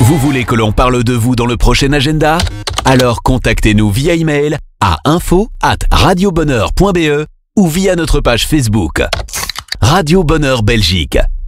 Vous voulez que l'on parle de vous dans le prochain agenda? Alors contactez-nous via email à info@radiobonheur.be ou via notre page Facebook. Radio Bonheur Belgique.